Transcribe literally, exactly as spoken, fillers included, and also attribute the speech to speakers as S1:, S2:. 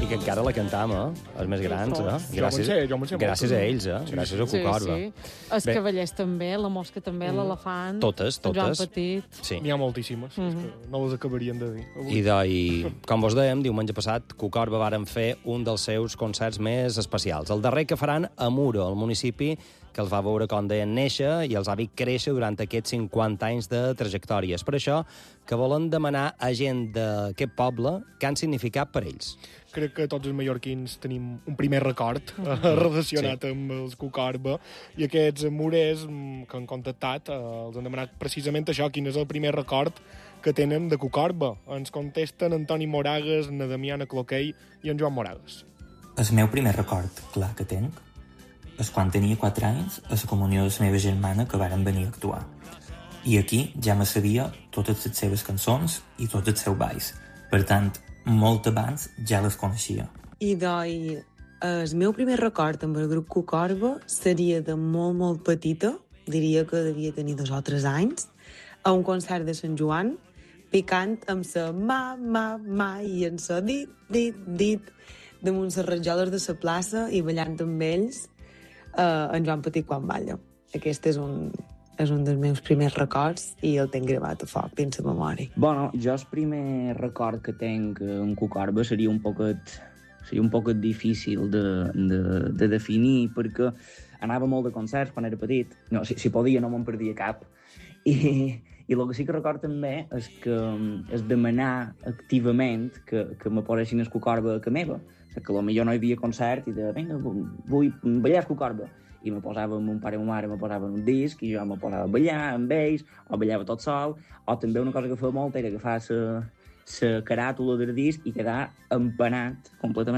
S1: que encara la cantam, eh? Els més grans, eh? Gràcies,
S2: jo me'n sé, jo me'n sé
S1: gràcies a ells, eh? Gràcies a Cucorba.
S3: Sí, sí. Els
S1: Bé.
S3: cavallers també, la mosca també, l'elefant...
S1: Totes,
S3: el Joan
S1: totes.
S3: Petit...
S1: Sí.
S2: N'hi ha moltíssimes, és que no les acabarien de dir.
S1: I, de, I, com vos dèiem, diumenge passat, Cucorba varen fer un dels seus concerts més especials. El darrer que faran a Muro, el municipi que els va veure, com deien, néixer i els ha vist créixer durant aquests cinquanta anys de trajectòries. Per això que volen demanar a gent d'aquest poble què han significat per ells.
S2: Crec que tots els mallorquins tenim un primer record uh, relacionat sí. amb els Cucorba, i aquests murers que han contactat eh, els han demanat precisament això, quin és el primer record que tenen de Cucorba. Ens contesten Antoni Moragues, na Damiana Cloquell i en Joan Moragues.
S4: El meu primer record, clar que tenc, és quan tenia quatre anys a la comunió de la meva germana que varen venir a actuar. I aquí ja me sabia totes les seves cançons i tots els seus balls. Per tant, molt abans ja les coneixia.
S5: I doi, el meu primer record amb el grup Cucorba seria de molt, molt petita, diria que devia tenir dos o tres anys, a un concert de Sant Joan, picant amb sa ma, ma, ma i en sa dit, dit, dit, damunt les rajoles de la plaça i ballant amb ells uh, en Joan Petit quan balla. Aquest és un, és un dels meus primers records i el tenc gravat a foc dins la memòria.
S6: Bueno, jo el primer record que tenc en Cucorba seria un poquet, seria un poquet difícil de, de, de definir, perquè anava molt de concerts quan era petit. No, si, si podia no me'n perdia cap. I, i el que sí que record també és que és demanar activament que, que me posessin el Cucorba a casa meva. O sigui, que potser no hi havia concert i de, vinga, vull ballar el Cucorba. I me posava amb un pare i una mare, me posaven un disc i jo me posava a ballar amb ells, o ballava tot sol, o també una cosa que feia molt era agafar la caràtula del disc i quedar empanat completament